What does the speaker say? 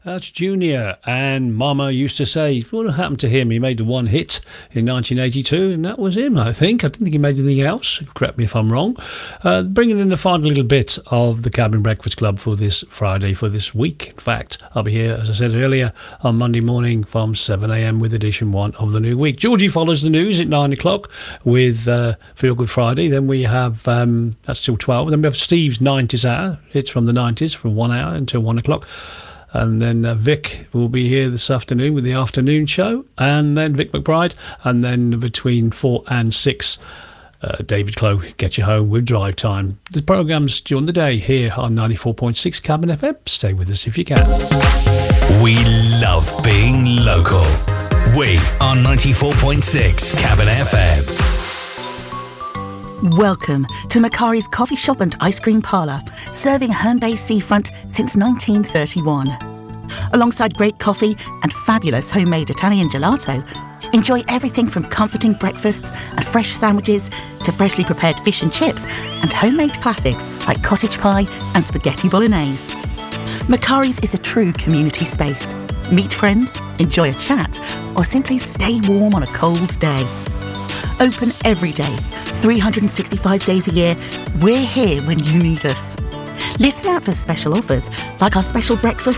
That's Junior, and Mama used to say, what happened to him? He made the one hit in 1982, and that was him, I think. I didn't think he made anything else. Correct me if I'm wrong. Bringing in the final little bit of the Cabin Breakfast Club for this Friday, for this week. In fact, I'll be here, as I said earlier, on Monday morning from 7 a.m. with edition 1 of the new week. Georgie follows the news at 9 o'clock with Feel Good Friday. Then we have, that's till 12. Then we have Steve's 90s hour. It's from the 90s, from 1 hour until 1 o'clock. And then Vic will be here this afternoon with the afternoon show, and then Vic McBride, and then between 4 and 6, David Clough, Get You Home with Drive Time. The programme's during the day here on 94.6 Cabin FM. Stay with us if you can. We love being local. We are 94.6 Cabin FM. Welcome to Macari's Coffee Shop and Ice Cream Parlour, serving Herne Bay seafront since 1931. Alongside great coffee and fabulous homemade Italian gelato, enjoy everything from comforting breakfasts and fresh sandwiches to freshly prepared fish and chips and homemade classics like cottage pie and spaghetti bolognese. Macari's is a true community space. Meet friends, enjoy a chat, or simply stay warm on a cold day. Open every day, 365 days a year. We're here when you need us. Listen out for special offers like our special breakfast